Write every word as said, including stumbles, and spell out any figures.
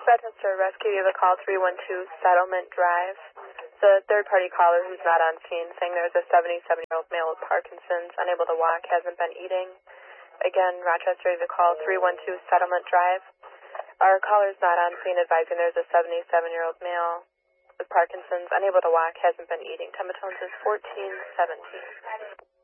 Rochester Rescue, you have a call three one two Settlement Drive. The third-party caller who's not on scene saying there's a seventy-seven-year-old male with Parkinson's, unable to walk, hasn't been eating. Again, Rochester, you have a call three one two Settlement Drive. Our caller's not on scene advising there's a seventy-seven-year-old male with Parkinson's, unable to walk, hasn't been eating. Tematones is fourteen seventeen.